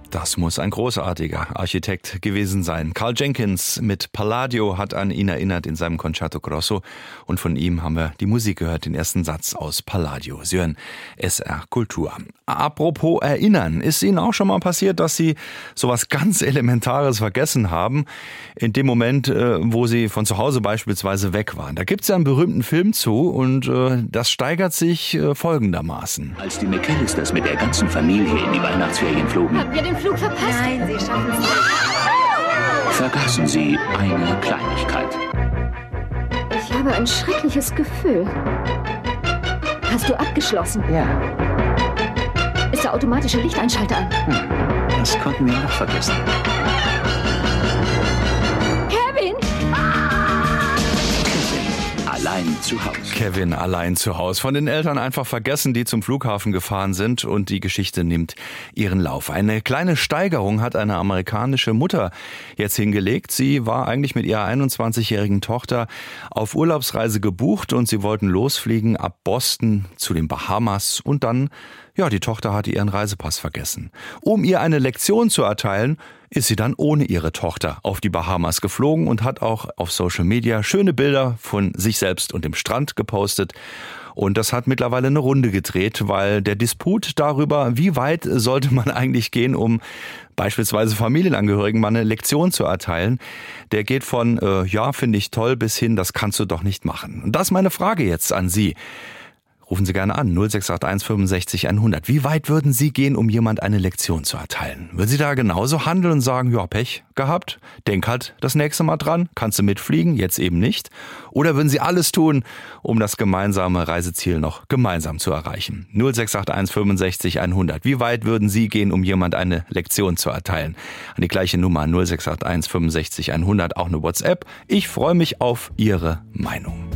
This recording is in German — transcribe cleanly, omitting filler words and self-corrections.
Das muss ein großartiger Architekt gewesen sein. Carl Jenkins mit Palladio hat an ihn erinnert in seinem Concerto Grosso. Und von ihm haben wir die Musik gehört, den ersten Satz aus Palladio. Sie hören SR Kultur. Apropos erinnern, ist Ihnen auch schon mal passiert, dass Sie sowas ganz Elementares vergessen haben? In dem Moment, wo Sie von zu Hause beispielsweise weg waren. Da gibt es ja einen berühmten Film zu und das steigert sich folgendermaßen. Als die McAllisters mit der ganzen Familie in die Weihnachtsferien flogen, Haben wir den Flug verpasst? Nein, Sie schaffen es nicht. vergaßen sie eine Kleinigkeit. Ich habe ein schreckliches Gefühl. Hast du abgeschlossen? Ja, Ist der automatische Lichteinschalter an? das konnten wir auch vergessen. Kevin! Allein zu Hause. Kevin allein zu Hause. Von den Eltern einfach vergessen, die zum Flughafen gefahren sind und die Geschichte nimmt ihren Lauf. Eine kleine Steigerung hat eine amerikanische Mutter jetzt hingelegt. Sie war eigentlich mit ihrer 21-jährigen Tochter auf Urlaubsreise gebucht und sie wollten losfliegen ab Boston zu den Bahamas und dann, ja, die Tochter hatte ihren Reisepass vergessen. Um ihr eine Lektion zu erteilen, ist sie dann ohne ihre Tochter auf die Bahamas geflogen und hat auch auf Social Media schöne Bilder von sich selbst und dem Strand gepostet. Und das hat mittlerweile eine Runde gedreht, weil der Disput darüber, wie weit sollte man eigentlich gehen, um beispielsweise Familienangehörigen mal eine Lektion zu erteilen, der geht von, ja, finde ich toll, bis hin, das kannst du doch nicht machen. Und das ist meine Frage jetzt an Sie. Rufen Sie gerne an, 0681 65 100. Wie weit würden Sie gehen, um jemand eine Lektion zu erteilen? Würden Sie da genauso handeln und sagen, ja, Pech gehabt, denk halt das nächste Mal dran, kannst du mitfliegen, jetzt eben nicht? Oder würden Sie alles tun, um das gemeinsame Reiseziel noch gemeinsam zu erreichen? 0681 65 100. Wie weit würden Sie gehen, um jemand eine Lektion zu erteilen? An die gleiche Nummer 0681 65 100, auch eine WhatsApp. Ich freue mich auf Ihre Meinung.